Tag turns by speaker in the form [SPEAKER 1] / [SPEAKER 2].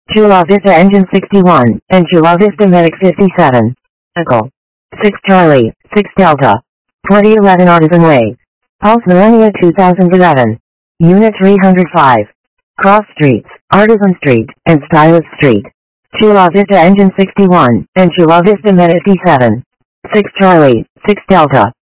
[SPEAKER 1] Chula Vista Engine 61, and Chula Vista Medic 57. Echo. 6 Charlie, 6 Delta. 2011 Artisan Way. Pulse Millennia 2011. Unit 305. Cross Streets, Artisan Street, and Stylus Street. Chula Vista Engine 61, and Chula Vista Medic 57. 6 Charlie, 6 Delta.